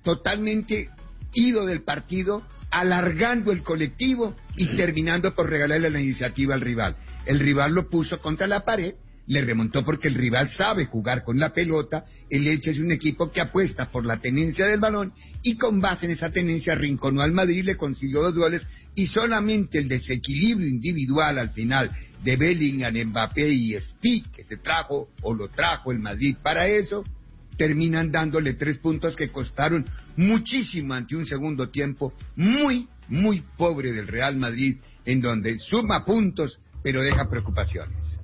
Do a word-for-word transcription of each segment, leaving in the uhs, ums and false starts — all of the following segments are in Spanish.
totalmente ido del partido, alargando el colectivo y terminando por regalarle la iniciativa al rival. El rival lo puso contra la pared, le remontó porque el rival sabe jugar con la pelota. El Elche es un equipo que apuesta por la tenencia del balón y con base en esa tenencia arrinconó al Madrid, le consiguió dos goles y solamente el desequilibrio individual al final de Bellingham, Mbappé y Stick, que se trajo o lo trajo el Madrid para eso, terminan dándole tres puntos que costaron muchísimo ante un segundo tiempo muy, muy pobre del Real Madrid, en donde suma puntos pero deja preocupaciones.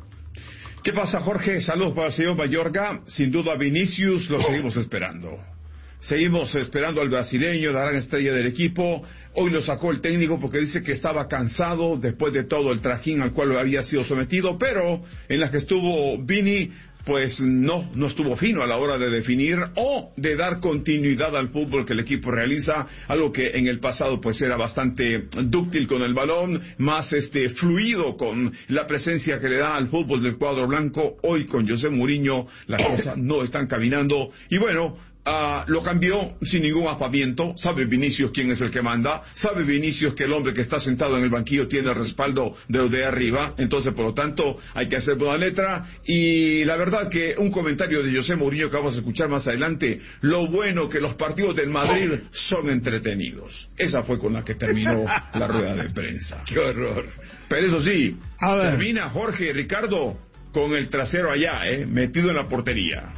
¿Qué pasa, Jorge? Saludos para el señor Mayorga. Sin duda, Vinicius lo seguimos esperando. Seguimos esperando al brasileño, la gran estrella del equipo. Hoy lo sacó el técnico porque dice que estaba cansado después de todo el trajín al cual había sido sometido, pero en la que estuvo Vini, pues no, no estuvo fino a la hora de definir o de dar continuidad al fútbol que el equipo realiza, algo que en el pasado pues era bastante dúctil con el balón, más este fluido con la presencia que le da al fútbol del cuadro blanco. Hoy con José Mourinho las cosas no están caminando y bueno, Uh, lo cambió sin ningún aspaviento. Sabe Vinicius quién es el que manda, sabe Vinicius que el hombre que está sentado en el banquillo tiene el respaldo de los de arriba, entonces por lo tanto hay que hacer buena letra. Y la verdad que un comentario de José Mourinho que vamos a escuchar más adelante: lo bueno que los partidos del Madrid son entretenidos. Esa fue con la que terminó la rueda de prensa. ¡Qué horror! Pero eso sí, termina Jorge y Ricardo con el trasero allá, eh, metido en la portería.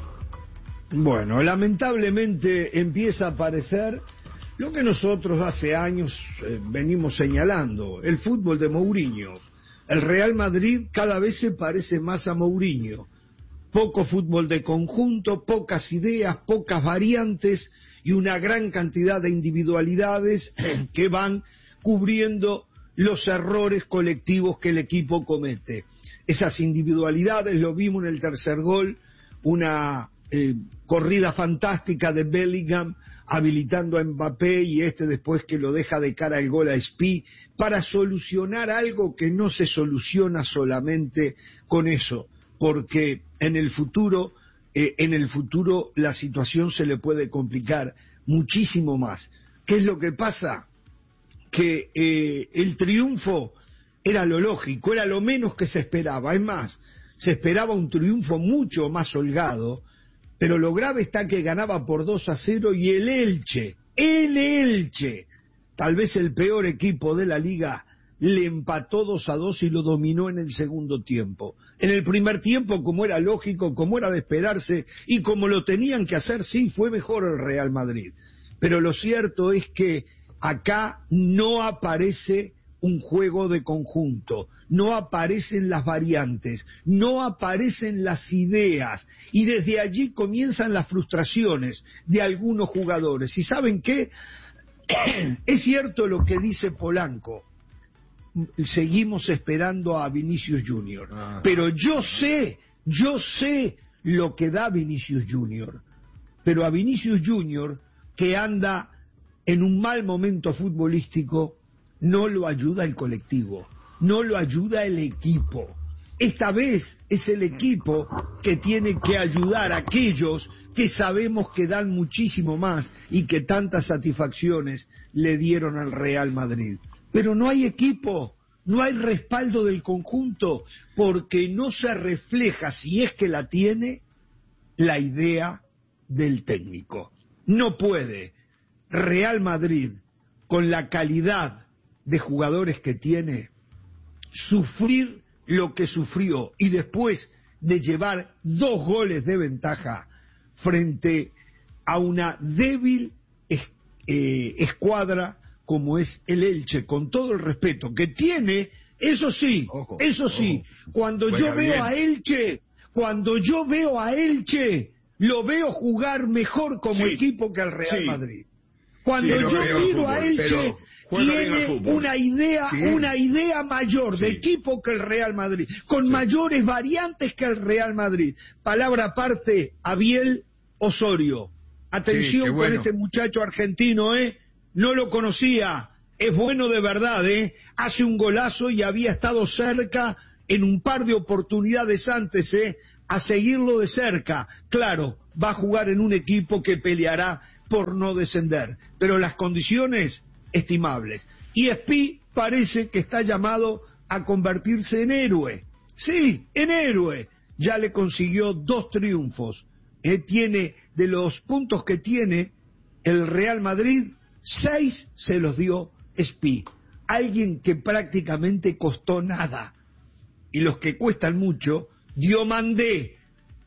Bueno, lamentablemente empieza a aparecer lo que nosotros hace años eh, venimos señalando: el fútbol de Mourinho. El Real Madrid cada vez se parece más a Mourinho. Poco fútbol de conjunto, pocas ideas, pocas variantes y una gran cantidad de individualidades que van cubriendo los errores colectivos que el equipo comete. Esas individualidades lo vimos en el tercer gol, una Eh, corrida fantástica de Bellingham habilitando a Mbappé y este después que lo deja de cara al gol a Spi para solucionar algo que no se soluciona solamente con eso, porque en el futuro eh, en el futuro la situación se le puede complicar muchísimo más. ¿Qué es lo que pasa? Que eh, el triunfo era lo lógico, era lo menos que se esperaba. Es más, se esperaba un triunfo mucho más holgado. Pero lo grave está que ganaba por dos a cero y el Elche, el Elche, tal vez el peor equipo de la liga, le empató dos a dos y lo dominó en el segundo tiempo. En el primer tiempo, como era lógico, como era de esperarse y como lo tenían que hacer, sí, fue mejor el Real Madrid. Pero lo cierto es que acá no aparece un juego de conjunto, no aparecen las variantes, no aparecen las ideas, y desde allí comienzan las frustraciones de algunos jugadores. ¿Y saben qué? Es cierto lo que dice Polanco, seguimos esperando a Vinicius Junior, ah. pero yo sé, yo sé lo que da Vinicius Junior, pero a Vinicius Junior, que anda en un mal momento futbolístico, no lo ayuda el colectivo, no lo ayuda el equipo. Esta vez es el equipo que tiene que ayudar a aquellos que sabemos que dan muchísimo más y que tantas satisfacciones le dieron al Real Madrid. Pero no hay equipo, no hay respaldo del conjunto, porque no se refleja, si es que la tiene, la idea del técnico. No puede Real Madrid, con la calidad de jugadores que tiene, sufrir lo que sufrió y después de llevar dos goles de ventaja frente a una débil es, eh, escuadra como es el Elche, con todo el respeto que tiene. Eso sí, ojo, eso sí, ojo. cuando Juega yo veo bien. a Elche, cuando yo veo a Elche, lo veo jugar mejor como sí, equipo que al Real sí. Madrid. Cuando sí, yo miro fútbol, a Elche, tiene una idea, sí. una idea mayor sí. de equipo que el Real Madrid, con sí. mayores variantes que el Real Madrid. Palabra aparte, Abiel Osorio. Atención sí, con bueno. este muchacho argentino, ¿eh? No lo conocía, es bueno de verdad, ¿eh? Hace un golazo y había estado cerca en un par de oportunidades antes, ¿eh? A seguirlo de cerca. Claro, va a jugar en un equipo que peleará por no descender, pero las condiciones estimables. Y Espí parece que está llamado a convertirse en héroe. Sí, en héroe. Ya le consiguió dos triunfos. Eh, tiene, de los puntos que tiene el Real Madrid, seis se los dio Espí. Alguien que prácticamente costó nada. Y los que cuestan mucho, Diomandé.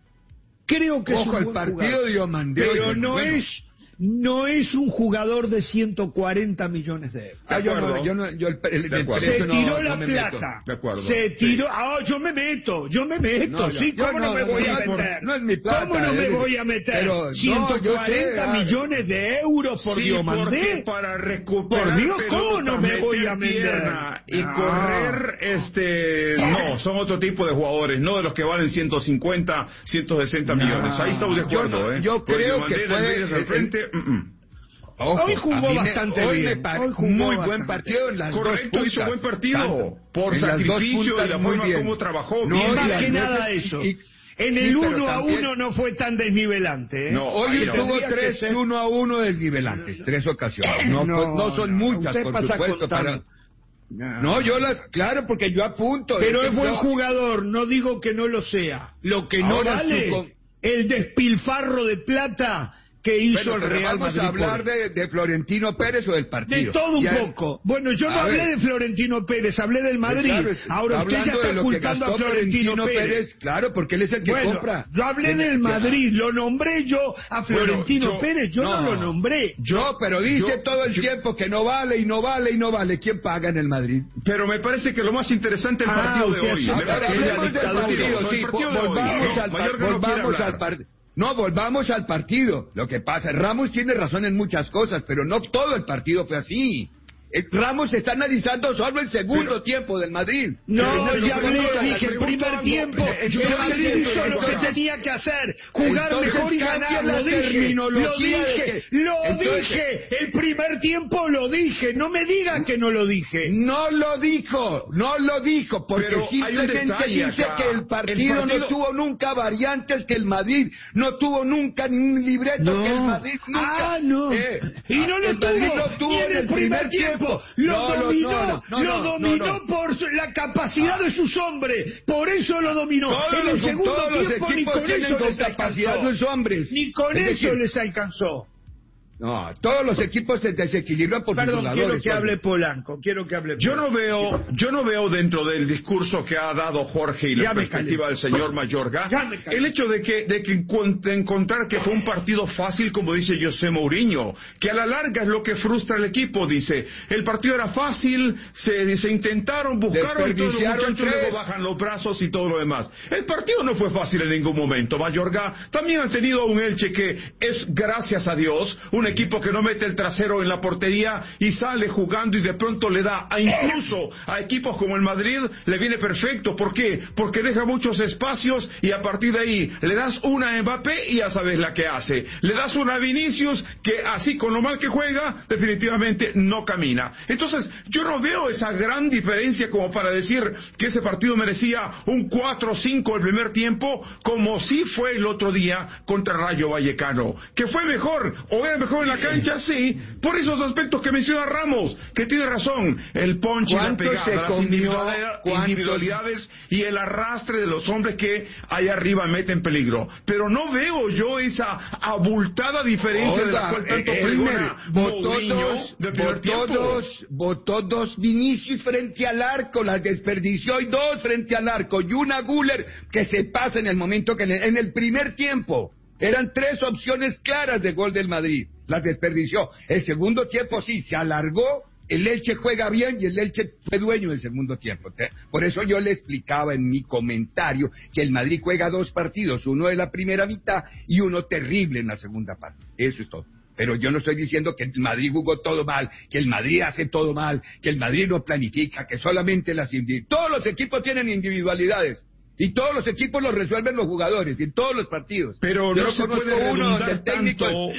Creo que Ojo, es un el buen partido jugador, de Diomandé. pero no bueno. es no es un jugador de ciento cuarenta millones de euros. Ah, yo no, yo no, yo el, el, el acuerdo. Se precio no- tiró no la me plata. meto. De acuerdo. Se tiró. Ah, yo me meto, yo me meto. No, yo- sí, yo ¿cómo no, no, me no, voy no a es por- meter? no es mi plata, ¿Cómo no me eh, voy a meter? pero, no, ciento cuarenta yo sé, ah, millones de euros por Sí, Diomandé. porque para recuperar Por Dios, ¿cómo pelota, no me voy a meter meter? pierna y No. correr, este, no, son otro tipo de jugadores, no de los que valen ciento cincuenta, ciento sesenta No. millones. Ahí estamos de Yo acuerdo, no- ¿eh? yo Porque creo Diomandé, que fue Ramírez al el- frente, mm, mm. Ojo, Hoy jugó a mí me- bastante hoy bien. me pare- Hoy jugó muy bastante buen partido en las Correcto, dos hizo puntas. buen partido. Tanto. Por En las dos sacrificio y puntas, la muy forma bien. como trabajó. No, bien. Y y más las que dos- nada y- eso. y- En sí, el pero uno a también- uno no fue tan desnivelante. ¿eh? No, Hoy ahí no. tuvo Tendría que tres ser- uno a uno desnivelantes, tres ocasiones. No, No, pues, no son no, muchas, usted por pasa supuesto. contando. Para... No, yo las, claro, porque yo apunto. Pero Eso es buen no- jugador, no digo que no lo sea. Lo que no Ahora vale su con- el despilfarro de plata que hizo Bueno, el pero Real vamos Madrid. a hablar por él. de, de Florentino Pérez o del partido. De todo un Ya- poco. Bueno, yo no A hablé ver. de Florentino Pérez, hablé del Madrid. Claro, es- Ahora usted ya hablando de está lo que culpando a gastó Florentino Pérez. Claro, porque él es el que Bueno, compra. yo hablé En- del Madrid, lo nombré yo a Florentino yo- Pérez, yo no, no. lo nombré. Yo, pero dice yo- todo el yo- tiempo que no vale y no vale y no vale. ¿Quién paga en el Madrid? Pero me parece que lo más interesante es el Ah, partido de usted hoy. hace- Me Ahora, parece hablemos el del dictadura. partido, No, el sí, partido de hoy. volvamos No, al, par- Mayorga no quiere volvamos hablar. al partido. No, volvamos al partido. Lo que pasa, Ramos tiene razón en muchas cosas, pero no todo el partido fue así. Eh, Ramos está analizando solo el segundo Pero- tiempo del Madrid. No, Pero, ya pero, hablé, pero, dije, el pregunto primer algo. tiempo, Eh, yo el no Madrid diciendo hizo que lo que Nicolás. tenía que hacer, jugar Entonces, mejor y cambia ganar, la lo dije, lo terminología de dije, que- lo entonces- dije, el primer tiempo lo dije, no me diga que no lo dije. No lo dijo, no lo dijo, porque Pero hay un simplemente detalle dice acá. que el partido, El partido- no tuvo nunca variantes, que el Madrid no tuvo nunca ni un libreto, No. que el Madrid nunca... Ah, no. Eh, Y no lo el Madrid tuvo, no tuvo ni en el primer tiempo. Lo No, lo- dominó, no, no, no, lo no, dominó no, no. por su- la capacidad de sus hombres. Por eso lo dominó. Todos en el los- segundo todos los tiempo ni equipos con tienen eso con les capacidad alcanzó. los hombres. Ni con Es eso decir, les alcanzó. No, todos los equipos se desequilibran por sus Perdón, quiero jugadores. que hombre. hable Polanco. Quiero que hable Yo no Polanco. veo, yo no veo dentro del discurso que ha dado Jorge y la Ya me perspectiva calé. del señor Mayorga, Ya me calé. el hecho de que, de que encont- de encontrar que fue un partido fácil, como dice José Mourinho, que a la larga es lo que frustra al equipo, dice, el partido era fácil, se, se intentaron, buscaron y todos los Desperdiciaron muchachos luego tres. bajan los brazos y todo lo demás. El partido no fue fácil en ningún momento, Mayorga. También han tenido un Elche que es, gracias a Dios, un equipo que no mete el trasero en la portería y sale jugando y de pronto le da a incluso a equipos como el Madrid le viene perfecto. ¿Por qué? Porque deja muchos espacios y a partir de ahí le das una a Mbappé y ya sabes la que hace. Le das una a Vinicius que así con lo mal que juega definitivamente no camina. Entonces yo no veo esa gran diferencia como para decir que ese partido merecía un cuatro cinco el primer tiempo como sí fue el otro día contra Rayo Vallecano. ¿Que fue mejor o era mejor en la cancha? Sí. Por esos aspectos que menciona Ramos, que tiene razón, el punch y la ¿Cuánto pegada, se las comió? individualidad- ¿Cuánto? individualidades y el arrastre de los hombres que ahí arriba meten peligro. Pero no veo yo esa abultada diferencia de la Oiga, cual tanto eh, pregona Elmer, votó Mourinho dos, del primer votó tiempo. dos, votó dos Vinicius frente al arco, las desperdició y dos frente al arco, y una Güler que se pasa en el momento que en el, en el primer tiempo eran tres opciones claras de gol del Madrid, las desperdició. El segundo tiempo sí, se alargó, el Elche juega bien y el Elche fue dueño del segundo tiempo. Te- Por eso yo le explicaba en mi comentario que el Madrid juega dos partidos, uno de la primera mitad y uno terrible en la segunda parte. Eso es todo. Pero yo no estoy diciendo que el Madrid jugó todo mal, que el Madrid hace todo mal, que el Madrid no planifica, que solamente las individualidades. Todos los equipos tienen individualidades. Y todos los equipos los resuelven los jugadores, en todos los partidos. Pero Yo no se conozco puede uno donde redundar el técnico tanto.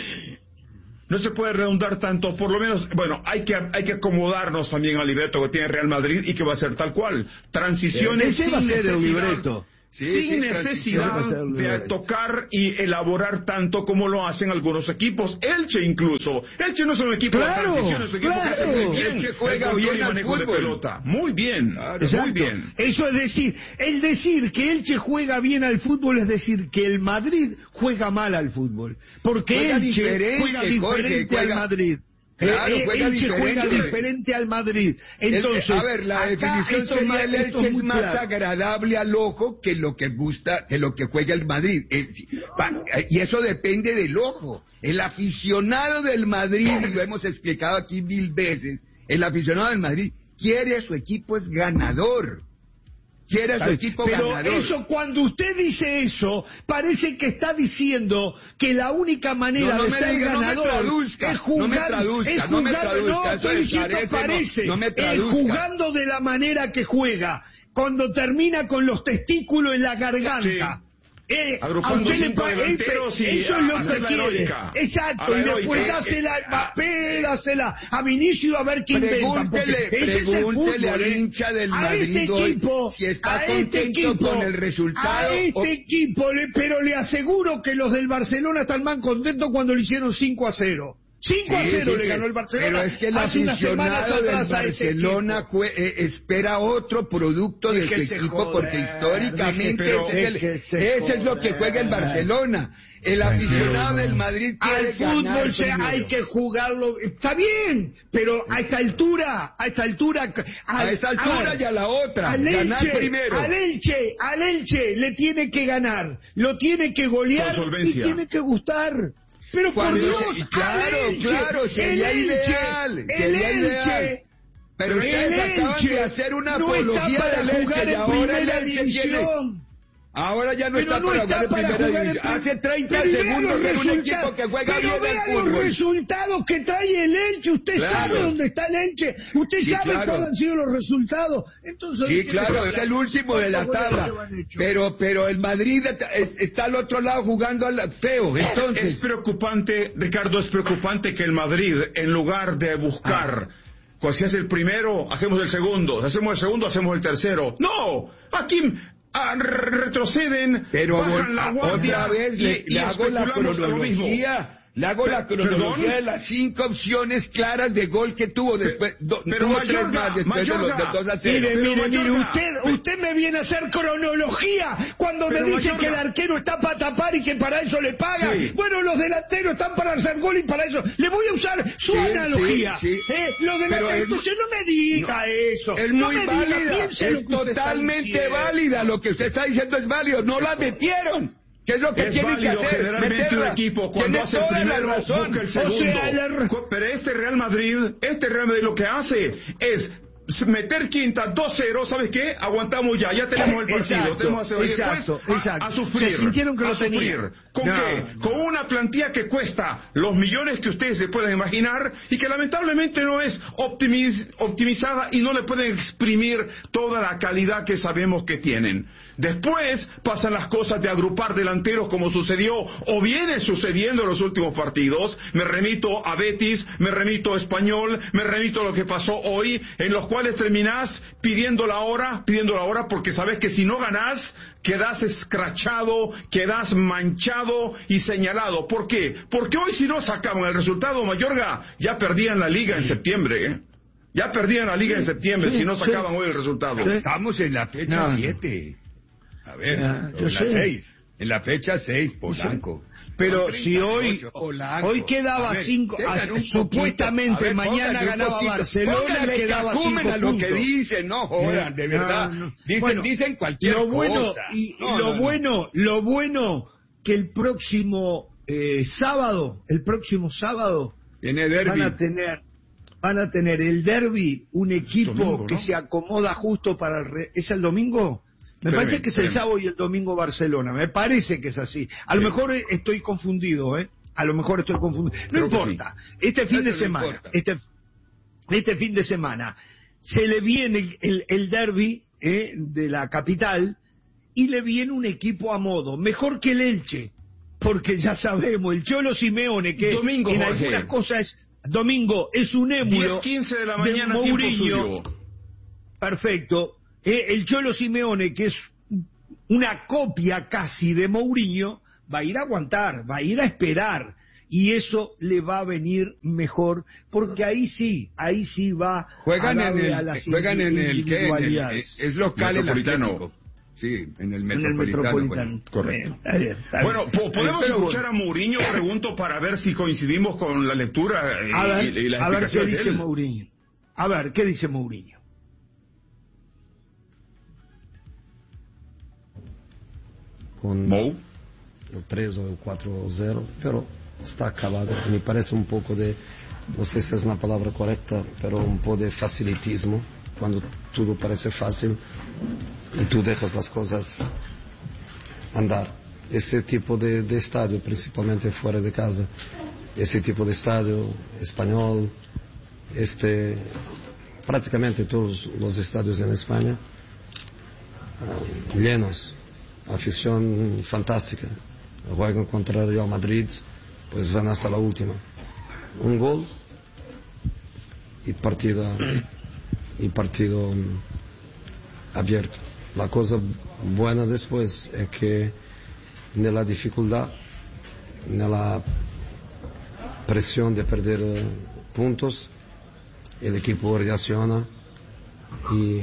No se puede redundar tanto, por lo menos, bueno, hay que hay que acomodarnos también al libreto que tiene Real Madrid y que va a ser tal cual. Transiciones Ese va a sin ser el necesidad. libreto. Sí, sin necesidad de tocar y elaborar tanto como lo hacen algunos equipos. Elche incluso. Elche no es un equipo claro, de transición, es un equipo claro. que hace muy bien. Elche juega bien y al manejo de fútbol. pelota. Muy bien, Claro, muy bien. Eso es decir, el decir que Elche juega bien al fútbol es decir que el Madrid juega mal al fútbol. Porque Juega Elche diferente, juega diferente Jorge, al juega- Madrid. Claro, Eh, juega Elche juega diferente. diferente al Madrid. Entonces, El- a ver, la acá definición esto sería ma- el esto Elche es es muy más claro. agradable al ojo que lo que gusta, que lo que juega el Madrid. Es- pa- y eso depende del ojo. El aficionado del Madrid, y lo hemos explicado aquí mil veces, el aficionado del Madrid quiere a su equipo es ganador. Quiere a su equipo Pero ganador. eso, cuando usted dice eso, parece que está diciendo que la única manera No, no de me ser diga, no me ganador traduzca, es jugar, no me traduzca, es no me jugar- traduzca, no, eso estoy es diciendo parece, no, parece, no me es traduzca. jugando de la manera que juega, cuando termina con los testículos en la garganta. Eh, Agrupando a usted le cinco pa- delanteros y eso es lo hacer que la quiere. heroica. Exacto, A la y después heroica. dásela a Mbappé, dásela a Vinicius a ver qué inventan. porque Pregúntele, ese es el pregúntele fútbol, al ¿eh? hincha del A Madrid este hoy equipo, si está a este contento equipo, con el resultado a este o- equipo, le- pero le aseguro que los del Barcelona están más contentos cuando le hicieron cinco a cero. cinco a Sí, cero sí, le sí. ganó el Barcelona. Pero es que el hace unas semanas aficionado del atrás a ese Barcelona equipo. cue- eh, espera otro producto de su Déjese equipo joder, porque históricamente déjese- ese, es el- déjese ese es lo que juega el joder. Barcelona. El aficionado del Madrid quiere Al fútbol ganar se- primero. hay que jugarlo, está bien, pero a esta altura, a esta altura, al- A esta altura ver, y a la otra, al ganar Elche, primero. Al Elche, al Elche le tiene que ganar, lo tiene que golear Con solvencia. y tiene que gustar. Pero por Cuando- Dios, y claro, al Elche, claro, sería el Elche, ideal, el sería Elche, ideal. Pero el ustedes acaban Elche de hacer una no está apología para del Elche jugar y en ahora el primera Elche tiene... división. Ahora ya no Pero está no para está jugar en para primera jugar en división. prim- Hace treinta Pero vea segundos los era un resultados- equipo que juega pero bien vea al los fútbol. resultados que trae el Elche. Usted Claro. sabe dónde está el Elche. Usted Sí, sabe claro. cuáles han sido los resultados. Entonces, Sí, ¿de qué claro, me es habla? el último de la ¿Cuántos tabla. goles llevan hecho? Pero, pero el Madrid está- es- está al otro lado jugando al feo. Es Entonces, preocupante, Ricardo, es preocupante que el Madrid, en lugar de buscar, pues si es el primero, hacemos el segundo, si hacemos el segundo, hacemos el tercero. No, aquí ah, retroceden, pero bajan la ah, guardia otra vez y, le, y le hago la especulamos a lo mismo. cronología. Le hago Pe- la cronología ¿perdón? de las cinco opciones claras de gol que tuvo después. do- pero tuvo Mayorga, tres más después de los Mayorga, del dos a cero. Mire, Pero mire, mire, Mayorga, usted, usted me viene a hacer cronología cuando Pero me dice Mayorga. que el arquero está para tapar y que para eso le pagan. Sí. Bueno, los delanteros están para hacer gol y para eso. Le voy a usar su Sí, analogía. sí, sí. ¿eh? Los Pero delanteros, es- entonces no me diga eso. Es no muy me diga, válida, piense lo es que usted está totalmente diciendo. válida. Lo que usted está diciendo es válido. No la metieron. ¿Qué es lo que Es tienen que válido hacer? generalmente Meterla. un equipo cuando Tiene hace el toda la primero razón. busca el O segundo. sea, la- Cu- Pero este Real Madrid, este Real Madrid lo que hace es meter quinta dos cero, ¿sabes qué? Aguantamos ya, ya tenemos el partido, Exacto, tenemos a, y exacto, después a- exacto. a sufrir. Se sintieron que a lo sufrir. tenían. ¿Con No, qué? no. Con una plantilla que cuesta los millones que ustedes se pueden imaginar y que lamentablemente no es optimiz- optimizada y no le pueden exprimir toda la calidad que sabemos que tienen. Después pasan las cosas de agrupar delanteros como sucedió o viene sucediendo en los últimos partidos. Me remito a Betis, me remito a Español, me remito a lo que pasó hoy, en los cuales terminás pidiendo la hora, pidiendo la hora porque sabes que si no ganás, quedás escrachado, quedás manchado y señalado. ¿Por qué? Porque hoy si no sacaban el resultado, Mayorga, ya perdían la liga en septiembre, ¿eh? Ya perdían la liga en septiembre Sí, si no sí. sacaban hoy el resultado. Sí. Estamos en la fecha No, no. siete. A ver, Ya, en yo la sé. seis. En la fecha seis, Polanco. Pero Con si hoy, treinta y ocho, Polanco. hoy quedaba A ver, cinco, tengan ah, un supuestamente poquito. A ver, mañana pónganle un ganaba poquito. Barcelona, Pónganle quedaba cacumen cinco a lo que puntos. dicen, no jodan, de verdad. No, no. Dicen, Bueno, dicen cualquier lo bueno, cosa. Y No, lo no, no. bueno, lo bueno que el próximo eh, sábado, el próximo sábado Viene derbi. van a tener van a tener el derby, un equipo Domingo, que ¿no? se acomoda justo para el re- ¿es el domingo? Me Espérame, parece que es el espérame. sábado y el domingo Barcelona, me parece que es así. A lo Sí. mejor estoy confundido, ¿eh? A lo mejor estoy confundido. No Creo que importa. Este fin de Eso no semana, importa. este este fin de semana se le viene el, el, el derby ¿eh? de la capital y le viene un equipo a modo, mejor que el Elche, porque ya sabemos, el Cholo Simeone, que Domingo, en Jorge. algunas cosas, domingo, es un émulo diez quince de la de mañana, tiempo Mourinho. suyo. Perfecto. Eh, el Cholo Simeone, que es una copia casi de Mourinho, va a ir a aguantar, va a ir a esperar, y eso le va a venir mejor, porque ahí sí, ahí sí va juegan a, en el, a las juegan en el, ¿qué? En el es local el Atlético. Sí, en el Metropolitano. En el Metropolitano. Bueno, correcto. Está bien, está bueno, bien. podemos Pero escuchar bueno. a Mourinho, pregunto, para ver si coincidimos con la lectura y, A ver, y, y la a ver qué explicación de dice él. Mourinho. A ver, ¿qué dice Mourinho? Con Mou. el tres o el cuatro cero, pero está acabado. Me parece un poco de, no sé si es una palabra correcta, pero un poco de facilitismo, cuando todo parece fácil y tú dejas las cosas andar. Ese tipo de, de estadio, principalmente fuera de casa, ese tipo de estadio español, este, prácticamente todos los estadios en España, uh, llenos, afición fantástica. Juegan contra el Real Madrid, pues van hasta la última. Un gol y partido, y partido um, abierto. La cosa buena después es que en la dificultad, en la presión de perder uh, puntos, el equipo reacciona y,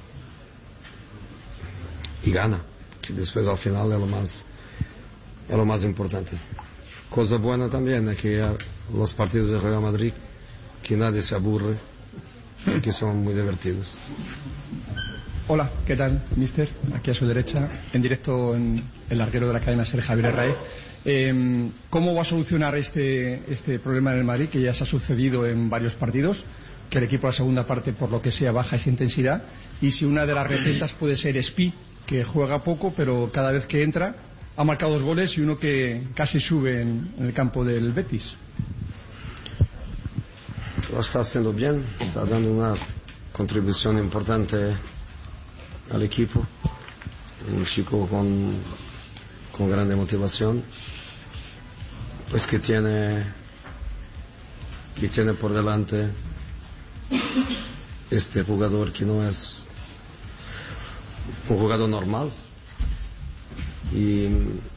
y gana, que después al final es lo más, es lo más importante. Cosa buena también es que uh, los partidos de Real Madrid, que nadie se aburre, que son muy divertidos. Hola, ¿qué tal, mister? Aquí a su derecha, en directo en el larguero de la cadena Ser Javier Herraiz. Eh, ¿Cómo va a solucionar este, este problema en el Madrid, que ya se ha sucedido en varios partidos? Que el equipo a la segunda parte, por lo que sea, baja esa intensidad. Y si una de las recetas puede ser Spi, que juega poco, pero cada vez que entra ha marcado dos goles y uno que casi sube en, en el campo del Betis. Lo está haciendo bien, está dando una contribución importante al equipo, un chico con, con grande motivación, pues que tiene que tiene por delante este jugador que no es un jugador normal, y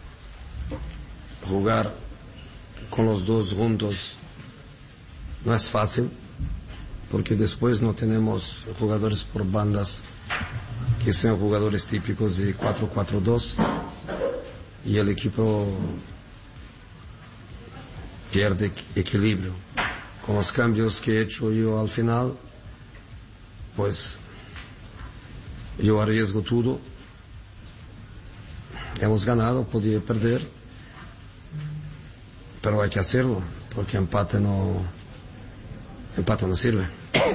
jugar con los dos juntos no es fácil, porque después no tenemos jugadores por bandas que sean jugadores típicos de cuatro cuatro dos, y el equipo pierde equilibrio. Con los cambios que he hecho yo al final, pues yo arriesgo todo. Hemos ganado, podía perder, pero hay que hacerlo, porque empate no empate no sirve.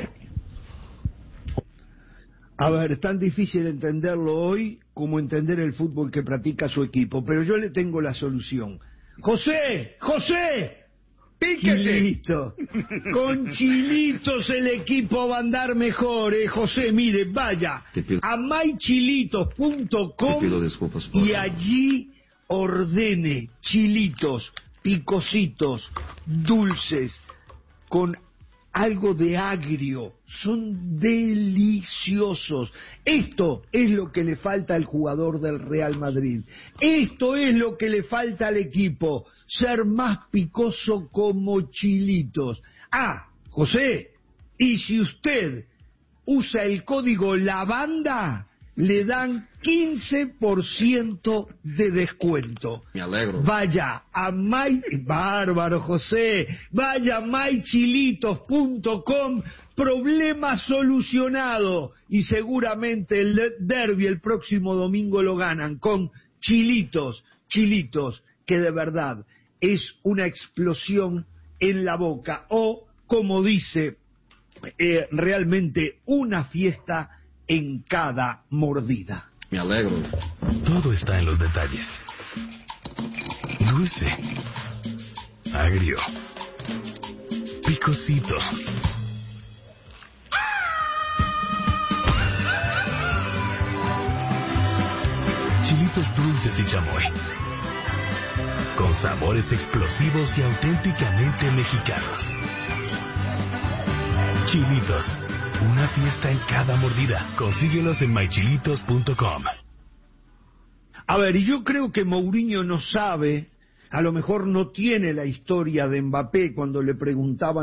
A ver, es tan difícil entenderlo hoy como entender el fútbol que practica su equipo, pero yo le tengo la solución. ¡José! ¡José! ¡Píquese! Chilito. Con chilitos el equipo va a andar mejor, eh, José. Mire, vaya a my chilitos punto com y allí ordene chilitos, picositos, dulces, con algo de agrio. Son deliciosos. Esto es lo que le falta al jugador del Real Madrid. Esto es lo que le falta al equipo. Ser más picoso como chilitos. Ah, José, y si usted usa el código LAVANDA, le dan quince por ciento de descuento. Me alegro. Vaya a My... Bárbaro, José. Vaya a my chilitos punto com. Problema solucionado. Y seguramente el derbi el próximo domingo lo ganan con chilitos. Chilitos, que de verdad es una explosión en la boca. O, como dice, eh, realmente una fiesta en cada mordida. Me alegro. Todo está en los detalles. Dulce, agrio, picosito. Chilitos dulces y chamoy, con sabores explosivos y auténticamente mexicanos. Chilitos, una fiesta en cada mordida. Consíguelos en my chilitos punto com. A ver, y yo creo que Mourinho no sabe, a lo mejor no tiene la historia de Mbappé cuando le preguntaban